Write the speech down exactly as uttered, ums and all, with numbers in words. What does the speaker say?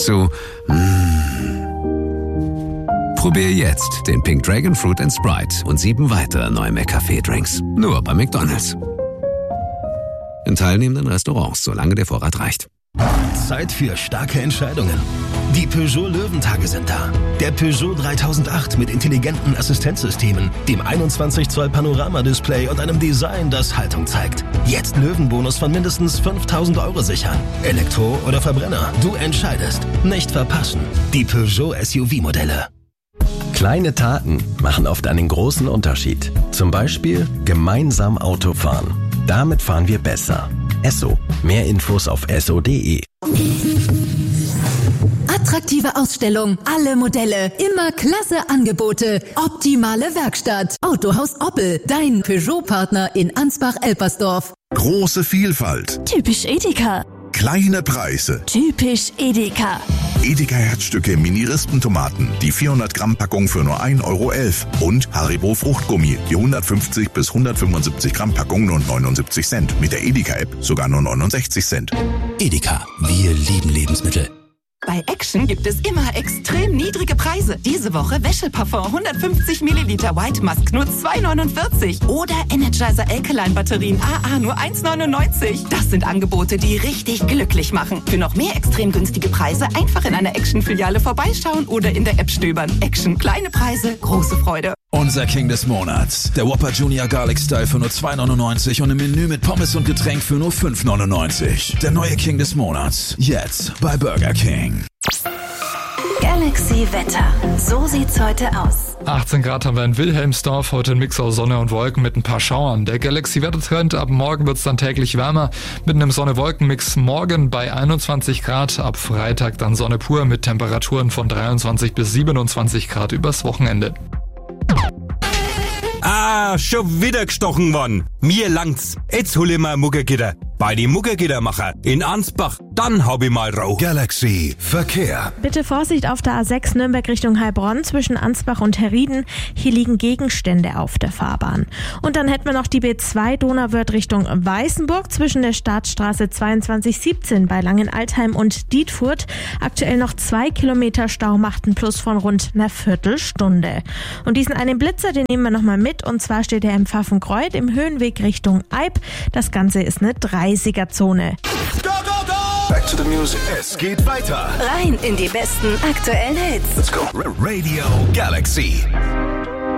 zu mm. Probier jetzt den Pink Dragon Fruit and Sprite und sieben weitere neue McCafé-Drinks. Nur bei McDonald's. In teilnehmenden Restaurants, solange der Vorrat reicht. Zeit für starke Entscheidungen. Die Peugeot Löwentage sind da. Der Peugeot dreitausendacht mit intelligenten Assistenzsystemen, dem einundzwanzig Zoll Panoramadisplay und einem Design, das Haltung zeigt. Jetzt Löwenbonus von mindestens fünftausend Euro sichern. Elektro oder Verbrenner, du entscheidest. Nicht verpassen. Die Peugeot S U V-Modelle. Kleine Taten machen oft einen großen Unterschied. Zum Beispiel gemeinsam Auto fahren. Damit fahren wir besser. Esso. Mehr Infos auf esso punkt de. Attraktive Ausstellung, alle Modelle, immer klasse Angebote, optimale Werkstatt. Autohaus Oppel, dein Peugeot-Partner in Ansbach-Elpersdorf. Große Vielfalt. Typisch Edeka. Kleine Preise. Typisch Edeka. Edeka Herzstücke Mini-Rispentomaten, die vierhundert Gramm Packung für nur ein Euro elf. Und Haribo Fruchtgummi, die hundertfünfzig bis hundertfünfundsiebzig Gramm Packung nur neunundsiebzig Cent. Mit der Edeka-App sogar nur neunundsechzig Cent. Edeka, wir lieben Lebensmittel. Bei Action gibt es immer extrem niedrige Preise. Diese Woche Wäscheparfum hundertfünfzig Milliliter White Musk nur zwei neunundvierzig. Oder Energizer Alkaline Batterien A A nur eins neunundneunzig. Das sind Angebote, die richtig glücklich machen. Für noch mehr extrem günstige Preise einfach in einer Action-Filiale vorbeischauen oder in der App stöbern. Action, kleine Preise, große Freude. Unser King des Monats. Der Whopper Junior Garlic Style für nur zwei neunundneunzig und im Menü mit Pommes und Getränk für nur fünf neunundneunzig. Der neue King des Monats. Jetzt bei Burger King. Galaxy Wetter. So sieht's heute aus. achtzehn Grad haben wir in Wilhelmsdorf, heute ein Mix aus Sonne und Wolken mit ein paar Schauern. Der Galaxy-Wettertrend, ab morgen wird's dann täglich wärmer mit einem Sonne-Wolken-Mix. Morgen bei einundzwanzig Grad, ab Freitag dann Sonne pur mit Temperaturen von dreiundzwanzig bis siebenundzwanzig Grad übers Wochenende. Ah, schon wieder gestochen worden. Mir langt's. Jetzt hol ich mal Muggergitter. Bei die Muggergittermacher in Ansbach. Dann hab ich mal Rauch. Galaxy Verkehr. Bitte Vorsicht auf der A sechs Nürnberg Richtung Heilbronn zwischen Ansbach und Herrieden. Hier liegen Gegenstände auf der Fahrbahn. Und dann hätten wir noch die B zwei Donauwörth Richtung Weißenburg zwischen der Staatsstraße zweiundzwanzig siebzehn bei Langenaltheim und Dietfurt. Aktuell noch zwei Kilometer Stau, macht einen Plus von rund einer Viertelstunde. Und diesen einen Blitzer, den nehmen wir nochmal mit. Und zwar steht er im Pfaffenkreuth im Höhenweg Richtung Eib. Das Ganze ist eine dreißiger-Zone. Go, go, go! Back to the music. Es geht weiter. Rein in die besten aktuellen Hits. Let's go. Radio Galaxy.